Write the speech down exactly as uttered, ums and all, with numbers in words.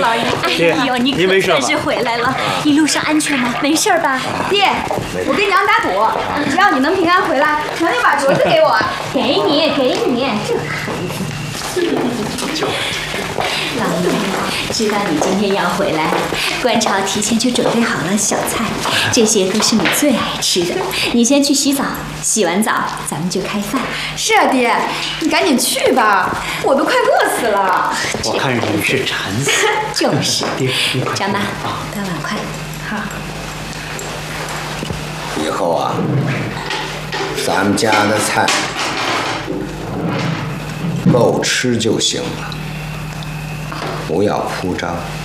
老爷。 哎呦，你可算是回来了，一路上安全吗？没事吧？ 爹，我跟娘打赌，只要你能平安回来，娘就把镯子给我。 给你，给你，这孩子。老爷，知道你今天要回来，观潮提前就准备好了小菜，这些都是你最爱吃的。你先去洗澡，洗完澡咱们就开饭。 是啊，爹，你赶紧去吧，我都快饿死了。 我看你是馋死。 就是。 爹，你快张妈，端碗筷。 好。 以后啊，咱们家的菜够吃就行了。不要铺张。